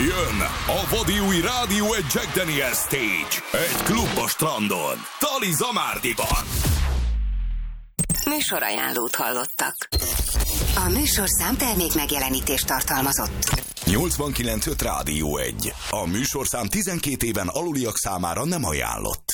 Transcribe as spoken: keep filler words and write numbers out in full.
Jön a vadi új Rádió egy Jack Daniels Stage. Egy klub a strandon. Tali Zamárdiban. Műsorajánlót hallottak. A műsorszám termék megjelenítést tartalmazott. nyolcvankilenc öt Rádió egy. A műsorszám tizenkét éven aluliak számára nem ajánlott.